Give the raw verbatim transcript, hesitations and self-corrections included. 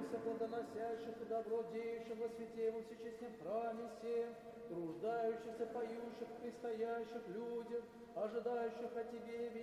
радуйся, плодоносящих и добро деющих во свете во всечестном храме сем, труждающихся, поющих, предстоящих людях, ожидающих о Тебе